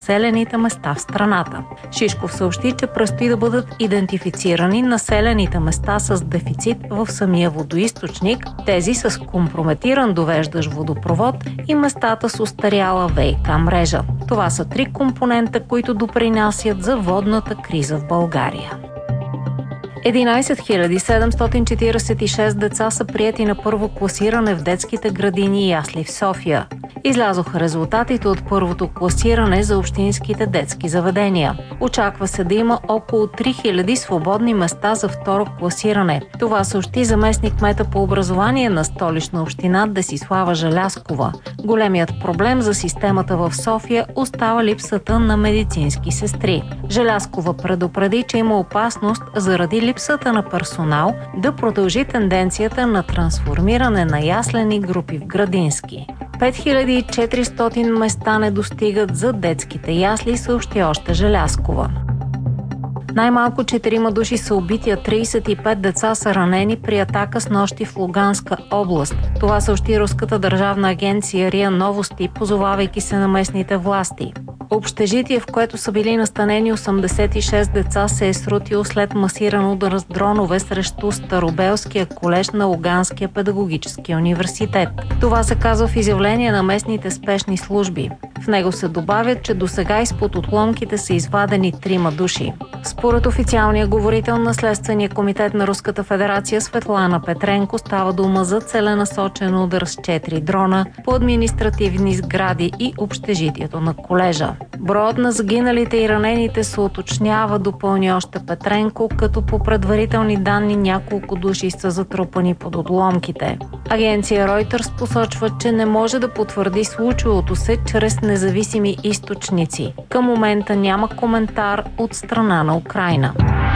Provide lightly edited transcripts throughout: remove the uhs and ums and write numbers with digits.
населените места в страната. Шишков съобщи, че предстои да бъдат идентифицирани населените места с дефицит в самия водоизточник, тези с компрометиран довеждащ водопровод и местата с остаряла ВиК мрежа. Това са 3 компонента, които допринасят за водната криза в България. 11 746 деца са приети на първо класиране в детските градини и ясли в София. Излязоха резултатите от първото класиране за общинските детски заведения. Очаква се да има около 3000 свободни места за второ класиране. Това съобщи заместник-кмета по образование на Столична община Десислава Желязкова. Големият проблем за системата в София остава липсата на медицински сестри. Желязкова предупреди, че има опасност заради липсата на персонал да продължи тенденцията на трансформиране на яслени групи в градински. 5400 места не достигат за детските ясли, съобщи още Желязкова. Най-малко 4 души са убити, а 35 деца са ранени при атака с нощи в Луганска област. Това съобщи руската държавна агенция РИА Новости, позовавайки се на местните власти. Общежитие, в което са били настанени 86 деца, се е срутило след масиран удар с дронове срещу Старобелския колеж на Луганския педагогически университет. Това се казва в изявление на местните спешни служби. В него се добавят, че досега изпод отломките са извадени 3 души. Според официалния говорител на Следствения комитет на Руската федерация Светлана Петренко става дума за целенасочен удар с 4 дрона по административни сгради и общежитието на колежа. Броят на загиналите и ранените се уточнява, допълни още Петренко, като по предварителни данни няколко души са затрупани под отломките. Агенция Reuters посочва, че не може да потвърди случилото се чрез независими източници. Към момента няма коментар от страна на Украйна.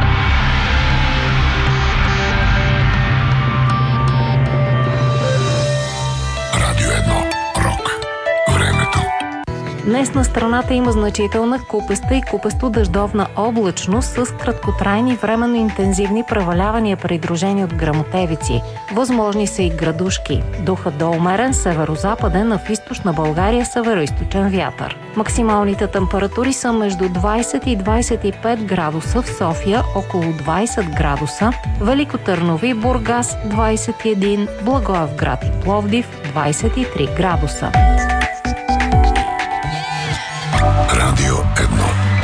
Днес на страната има значителна купеста и купесто-дъждовна облачност с краткотрайни временно интензивни превалявания, придружени от гръмотевици. Възможни са и градушки. Духът до умерен северо-западен, а в източна България северо-източен вятър. Максималните температури са между 20 и 25 градуса в София, около 20 градуса, Велико Търново и Бургас 21, Благоевград и Пловдив 23 градуса.